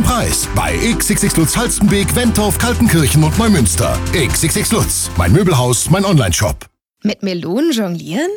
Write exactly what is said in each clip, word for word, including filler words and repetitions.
Preis bei X X X Lutz Halstenbek, Wentorf, Kaltenkirchen und Neumünster. X X X Lutz, mein Möbelhaus, mein Onlineshop. Mit Melonen jonglieren?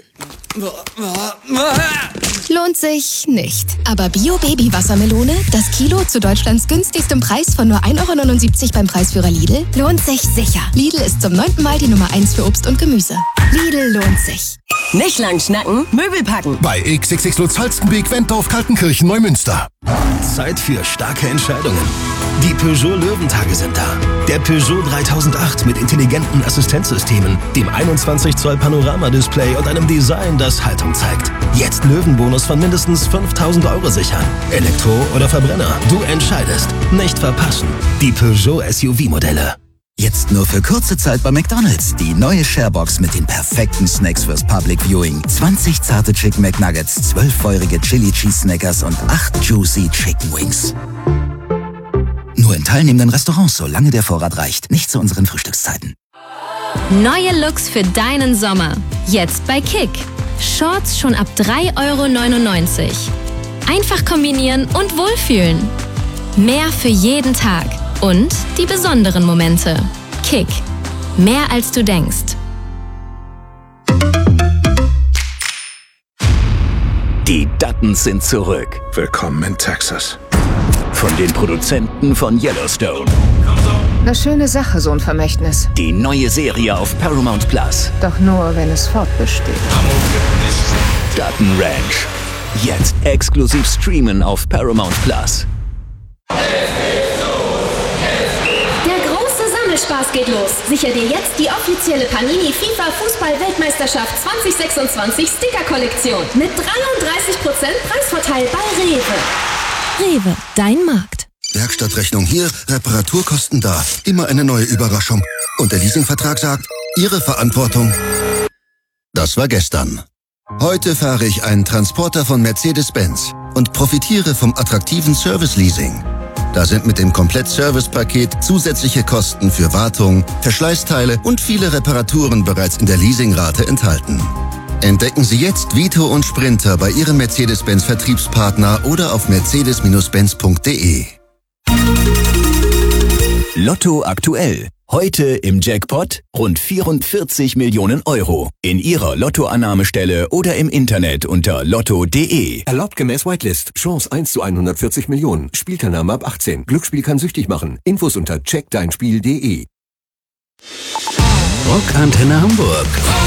Lohnt sich nicht. Aber Bio-Baby-Wassermelone, das Kilo zu Deutschlands günstigstem Preis von nur ein Euro neunundsiebzig beim Preisführer Lidl, lohnt sich sicher. Lidl ist zum neunten Mal die Nummer eins für Obst und Gemüse. Lidl lohnt sich. Nicht lang schnacken, Möbel packen. Bei X X X Lutz Halstenbek, Wentorf, Kaltenkirchen, Neumünster. Zeit für starke Entscheidungen. Die Peugeot Löwentage sind da. Der Peugeot dreitausendacht mit intelligenten Assistenzsystemen, dem einundzwanzig Zoll Panorama-Display und einem Design, das Haltung zeigt. Jetzt Löwenbonus von mindestens fünftausend Euro sichern. Elektro oder Verbrenner, du entscheidest. Nicht verpassen. Die Peugeot S U V-Modelle. Jetzt nur für kurze Zeit bei McDonald's. Die neue Sharebox mit den perfekten Snacks fürs Public Viewing. zwanzig zarte Chicken McNuggets, zwölf feurige Chili Cheese Snackers und acht Juicy Chicken Wings. Nur in teilnehmenden Restaurants, solange der Vorrat reicht. Nicht zu unseren Frühstückszeiten. Neue Looks für deinen Sommer. Jetzt bei Kick. Shorts schon ab drei Euro neunundneunzig. Einfach kombinieren und wohlfühlen. Mehr für jeden Tag. Und die besonderen Momente. Kick. Mehr als du denkst. Die Duttons sind zurück. Willkommen in Texas. Von den Produzenten von Yellowstone. Eine schöne Sache, so ein Vermächtnis. Die neue Serie auf Paramount Plus. Doch nur, wenn es fortbesteht. Dutton Ranch. Jetzt exklusiv streamen auf Paramount Plus. Spaß geht los. Sicher dir jetzt die offizielle Panini FIFA Fußball-Weltmeisterschaft zwanzig sechsundzwanzig Sticker-Kollektion mit dreiunddreißig Prozent Preisvorteil bei Rewe. Rewe, dein Markt. Werkstattrechnung hier, Reparaturkosten da. Immer eine neue Überraschung. Und der Leasingvertrag sagt, Ihre Verantwortung. Das war gestern. Heute fahre ich einen Transporter von Mercedes-Benz und profitiere vom attraktiven Service-Leasing. Da sind mit dem Komplett-Service-Paket zusätzliche Kosten für Wartung, Verschleißteile und viele Reparaturen bereits in der Leasingrate enthalten. Entdecken Sie jetzt Vito und Sprinter bei Ihrem Mercedes-Benz-Vertriebspartner oder auf mercedes benz punkt de. Lotto aktuell. Heute im Jackpot rund vierundvierzig Millionen Euro. In Ihrer Lottoannahmestelle oder im Internet unter lotto punkt de. Erlaubt gemäß Whitelist. Chance eins zu hundertvierzig Millionen. Spielteilnahme ab achtzehn. Glücksspiel kann süchtig machen. Infos unter check dein spiel punkt de. Rockantenne Hamburg.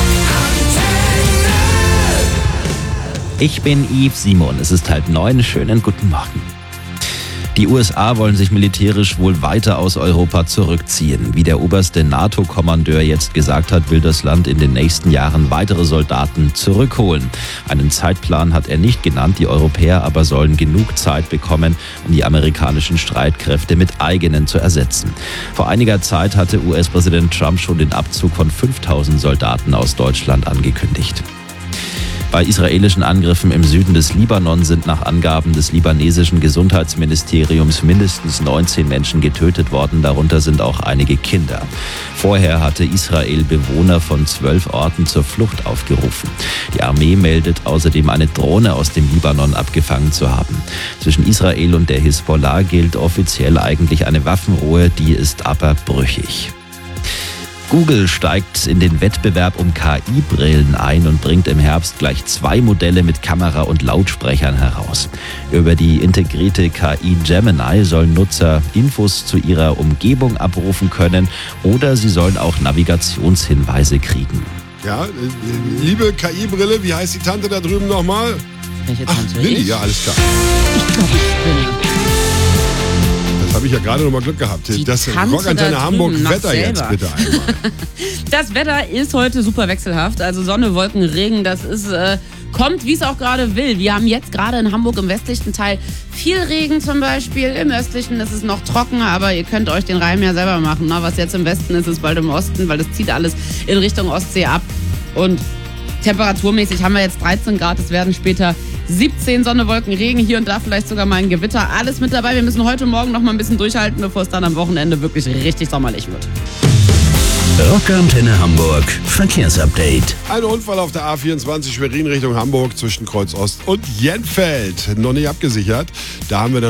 Ich bin Yves Simon. Es ist halb neun. Schönen guten Morgen. Die U S A wollen sich militärisch wohl weiter aus Europa zurückziehen. Wie der oberste NATO-Kommandeur jetzt gesagt hat, will das Land in den nächsten Jahren weitere Soldaten zurückholen. Einen Zeitplan hat er nicht genannt, die Europäer aber sollen genug Zeit bekommen, um die amerikanischen Streitkräfte mit eigenen zu ersetzen. Vor einiger Zeit hatte U S-Präsident Trump schon den Abzug von fünftausend Soldaten aus Deutschland angekündigt. Bei israelischen Angriffen im Süden des Libanon sind nach Angaben des libanesischen Gesundheitsministeriums mindestens neunzehn Menschen getötet worden, darunter sind auch einige Kinder. Vorher hatte Israel Bewohner von zwölf Orten zur Flucht aufgerufen. Die Armee meldet außerdem eine Drohne aus dem Libanon abgefangen zu haben. Zwischen Israel und der Hisbollah gilt offiziell eigentlich eine Waffenruhe, die ist aber brüchig. Google steigt in den Wettbewerb um K I-Brillen ein und bringt im Herbst gleich zwei Modelle mit Kamera und Lautsprechern heraus. Über die integrierte K I Gemini sollen Nutzer Infos zu ihrer Umgebung abrufen können oder sie sollen auch Navigationshinweise kriegen. Ja, liebe K I-Brille, wie heißt die Tante da drüben nochmal? Welche Tante? Ach, Willi, ja, alles klar. Ich glaube, ich bin... Das habe ich ja gerade noch mal Glück gehabt. Die Das Tante Rockantenne da Hamburg drüben, Wetter mach jetzt selber. bitte einmal. Das Wetter ist heute super wechselhaft. Also Sonne, Wolken, Regen, das ist, äh, kommt, wie es auch gerade will. Wir haben jetzt gerade in Hamburg im westlichen Teil viel Regen zum Beispiel. Im östlichen ist es noch trocken, aber ihr könnt euch den Reim ja selber machen. Ne? Was jetzt im Westen ist, ist bald im Osten, weil das zieht alles in Richtung Ostsee ab. Und temperaturmäßig haben wir jetzt dreizehn Grad. Es werden später siebzehn, Sonne, Wolken, Regen, hier und da vielleicht sogar mal ein Gewitter. Alles mit dabei. Wir müssen heute Morgen noch mal ein bisschen durchhalten, bevor es dann am Wochenende wirklich richtig sommerlich wird. Rockantenne Hamburg Verkehrsupdate. Ein Unfall auf der A vierundzwanzig Schwerin Richtung Hamburg zwischen Kreuz Ost und Jenfeld. Noch nicht abgesichert. Da haben wir dann